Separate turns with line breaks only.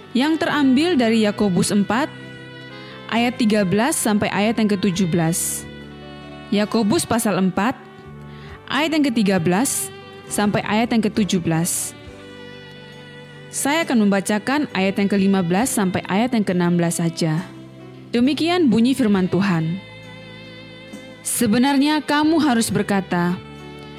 yang terambil dari Yakobus 4 ayat 13 sampai ayat yang ke-17. Yakobus pasal 4 ayat yang ke-13 sampai ayat yang ke-17. Saya akan membacakan ayat yang ke-15 sampai ayat yang ke-16 saja. Demikian bunyi firman Tuhan. Sebenarnya kamu harus berkata,